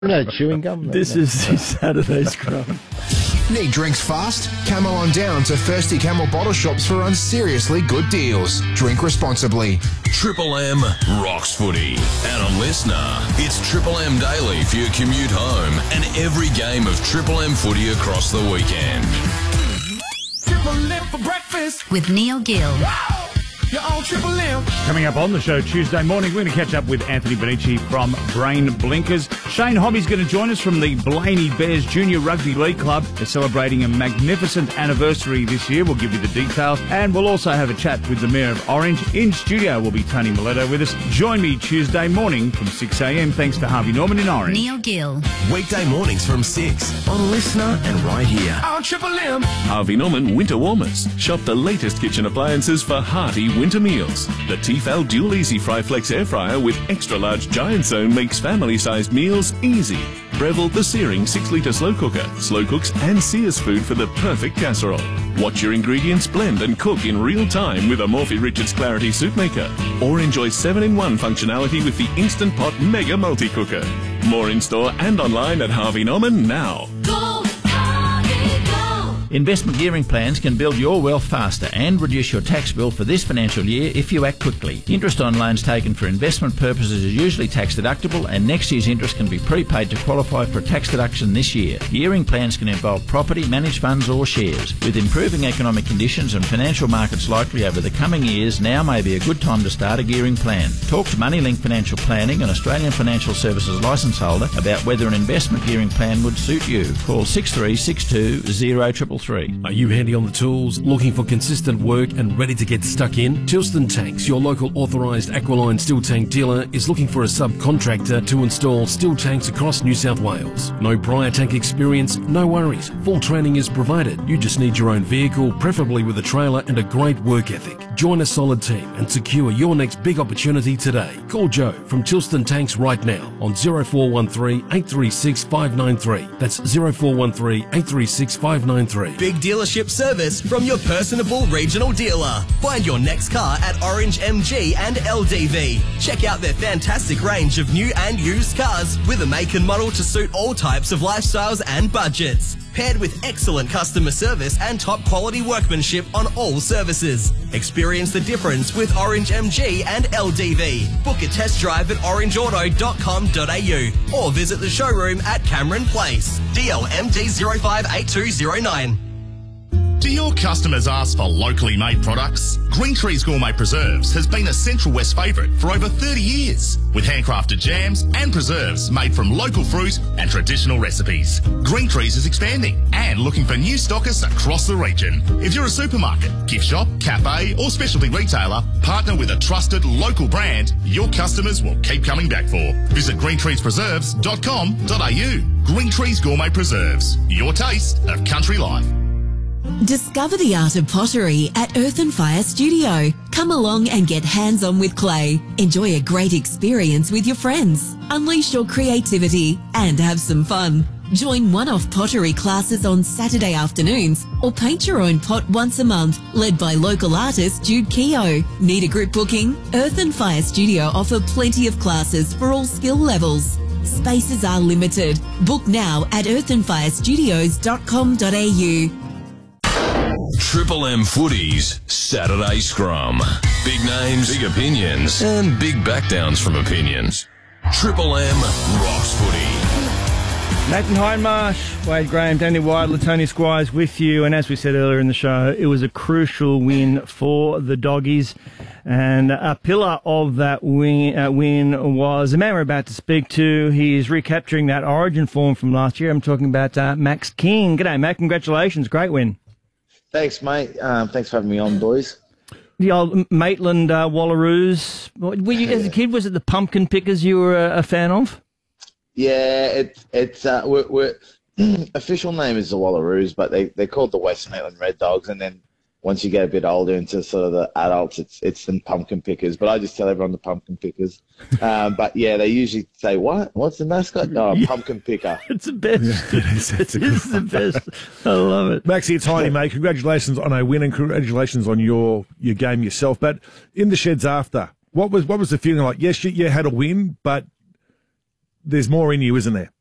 No, chewing gum. This is Saturday Scrum. Need drinks fast? Camel on down to Thirsty Camel bottle shops for unseriously good deals. Drink responsibly. Triple M rocks footy. And a listener, it's Triple M Daily for your commute home and every game of Triple M footy across the weekend. Triple M for breakfast with Neil Gill. Wow. You're on Triple M. Coming up on the show Tuesday morning, we're going to catch up with Anthony Bonici from Brain Blinkers. Shane Hobby's going to join us from the Blaney Bears Junior Rugby League Club. They're celebrating a magnificent anniversary this year. We'll give you the details. And we'll also have a chat with the Mayor of Orange. In studio will be Tony Miletto with us. Join me Tuesday morning from 6 a.m. thanks to Harvey Norman in Orange. Neil Gill. Weekday mornings from 6 on Listener and right here. On Triple M. Harvey Norman Winter Warmers. Shop the latest kitchen appliances for hearty winter meals. The Tefal Dual Easy Fry Flex Air Fryer with extra large giant zone makes family-sized meals easy. Breville the Searing 6-litre slow cooker. Slow cooks and sears food for the perfect casserole. Watch your ingredients blend and cook in real time with a Morphy Richards Clarity Soup Maker. Or enjoy 7-in-1 functionality with the Instant Pot Mega Multi-Cooker. More in-store and online at Harvey Norman now. Investment gearing plans can build your wealth faster and reduce your tax bill for this financial year if you act quickly. Interest on loans taken for investment purposes is usually tax deductible, and next year's interest can be prepaid to qualify for a tax deduction this year. Gearing plans can involve property, managed funds or shares. With improving economic conditions and financial markets likely over the coming years, now may be a good time to start a gearing plan. Talk to Moneylink Financial Planning, an Australian financial services licence holder, about whether an investment gearing plan would suit you. Call 6362 0333. Are you handy on the tools, looking for consistent work and ready to get stuck in? Tilston Tanks, your local authorised Aqualine steel tank dealer, is looking for a subcontractor to install steel tanks across New South Wales. No prior tank experience? No worries. Full training is provided. You just need your own vehicle, preferably with a trailer and a great work ethic. Join a solid team and secure your next big opportunity today. Call Joe from Tilston Tanks right now on 0413 836 593. That's 0413 836 593. Big dealership service from your personable regional dealer. Find your next car at Orange MG and LDV. Check out their fantastic range of new and used cars with a make and model to suit all types of lifestyles and budgets. Paired with excellent customer service and top quality workmanship on all services. Experience the difference with Orange MG and LDV. Book a test drive at orangeauto.com.au or visit the showroom at Cameron Place. DLMD 058209. Do your customers ask for locally made products? Green Trees Gourmet Preserves has been a Central West favourite for over 30 years, with handcrafted jams and preserves made from local fruit and traditional recipes. Green Trees is expanding and looking for new stockists across the region. If you're a supermarket, gift shop, cafe or specialty retailer, partner with a trusted local brand your customers will keep coming back for. Visit greentreespreserves.com.au. Green Trees Gourmet Preserves, your taste of country life. Discover the art of pottery at Earth and Fire Studio. Come along and get hands-on with clay. Enjoy a great experience with your friends. Unleash your creativity and have some fun. Join one-off pottery classes on Saturday afternoons or paint your own pot once a month, led by local artist Jude Keogh. Need a group booking? Earth and Fire Studio offer plenty of classes for all skill levels. Spaces are limited. Book now at earthandfirestudios.com.au. Triple M Footy's Saturday Scrum. Big names, big opinions, and big backdowns from opinions. Triple M rocks footy. Nathan Hindmarsh, Wade Graham, Daniel White, Tony Squires with you. And as we said earlier in the show, it was a crucial win for the Doggies. And a pillar of that win was the man we're about to speak to. He is recapturing that Origin form from last year. I'm talking about Max King. G'day, Mac. Congratulations. Great win. Thanks, mate. Thanks for having me on, boys. The old Maitland Wallaroos. Were you, as a kid, was it the pumpkin pickers you were a fan of? Yeah, we're official name is the Wallaroos, but they're called the West Maitland Red Dogs, and then once you get a bit older into sort of the adults, it's the pumpkin pickers. But I just tell everyone the pumpkin pickers. But yeah, they usually say, "What? What's the mascot?" No, pumpkin picker. It's the best. Yeah, it is the best. I love it. Maxie, it's Heiny, mate. Congratulations on a win and congratulations on your game yourself. But in the sheds after, what was the feeling like? Yes, you had a win, but there's more in you, isn't there?